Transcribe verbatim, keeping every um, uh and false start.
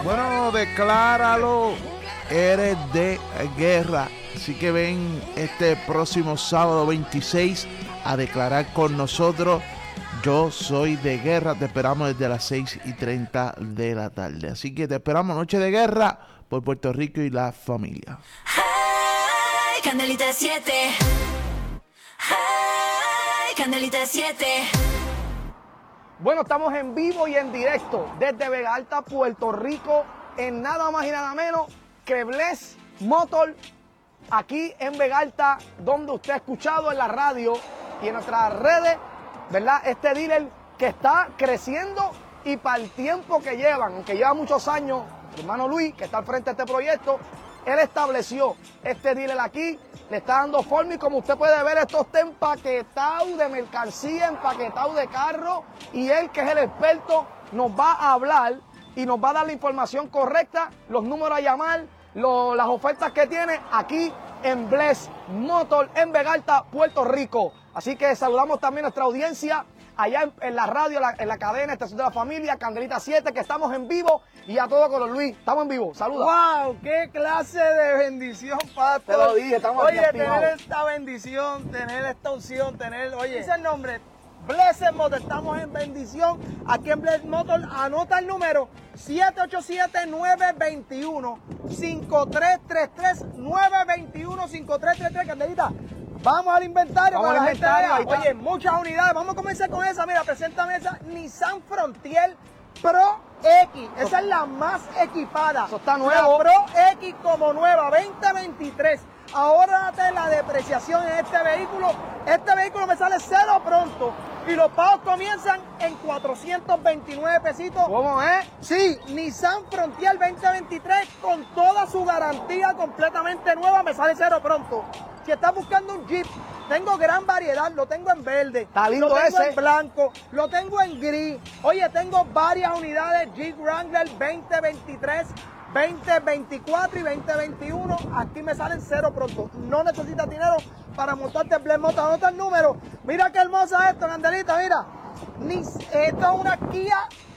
Bueno, decláralo, eres de guerra. Así que ven este próximo sábado veintiséis a declarar con nosotros. Yo soy de guerra. Te esperamos desde las seis y treinta de la tarde. Así que te esperamos, Noche de Guerra, por Puerto Rico y la familia. Hey, Candelita siete. Hey, Candelita siete. Bueno, estamos en vivo y en directo desde Vega Alta, Puerto Rico, en nada más y nada menos que Bless Motor, aquí en Vega Alta, donde usted ha escuchado en la radio y en nuestras redes, ¿verdad? Este dealer que está creciendo y para el tiempo que llevan, aunque lleva muchos años, mi hermano Luis, que está al frente de este proyecto, él estableció este dealer aquí, le está dando forma y como usted puede ver, esto está empaquetado de mercancía, empaquetado de carro, y él, que es el experto, nos va a hablar y nos va a dar la información correcta, los números a llamar, lo, las ofertas que tiene aquí en Bless Motor en Vega Alta, Puerto Rico. Así que saludamos también a nuestra audiencia allá en, en la radio, en la, en la cadena Estación de la Familia, Candelita siete, que estamos en vivo, y a todo color. Luis, estamos en vivo, saluda. ¡Wow! ¡Qué clase de bendición, Pato! Te lo dije, estamos Oye, aquí activados. tener esta bendición, tener esta unción, tener, oye, dice el nombre, Blessed Motor, estamos en bendición, aquí en Blessed Motor, anota el número siete ocho siete, nueve dos uno, cinco tres tres tres, nueve dos uno, cinco tres tres tres, Candelita. Vamos al inventario, Vamos para al la gente inventario, vea. ahí está. Oye, muchas unidades, vamos a comenzar con esa, mira, preséntame esa Nissan Frontier Pro X, esa es la más equipada. Eso está nuevo. La Pro X como nueva, veinte veintitrés. Ahórrate la depreciación en este vehículo. Este vehículo me sale cero pronto y los pagos comienzan en cuatrocientos veintinueve pesitos. ¿Cómo es? Sí, Nissan Frontier veinte veintitrés con toda su garantía completamente nueva, me sale cero pronto. Si estás buscando un Jeep, tengo gran variedad, lo tengo en verde, Está lindo lo tengo ese. en blanco, lo tengo en gris. Oye, tengo varias unidades Jeep Wrangler veinte veintitrés, veinte veinticuatro y veinte veintiuno. Aquí me salen cero pronto. No necesitas dinero para montarte en Bless Motor. Anota el número. Mira qué hermosa esto, Candelita, mira. Ni- Esto es una Kia